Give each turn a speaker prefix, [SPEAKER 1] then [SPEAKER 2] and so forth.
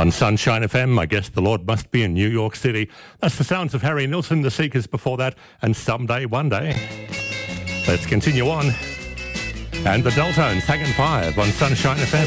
[SPEAKER 1] On Sunshine FM, I guess the Lord must be in New York City. That's the sounds of Harry Nilsson, The Seekers before that, and Someday, One Day. Let's continue on. And the Deltones, Hag and 5 on Sunshine FM.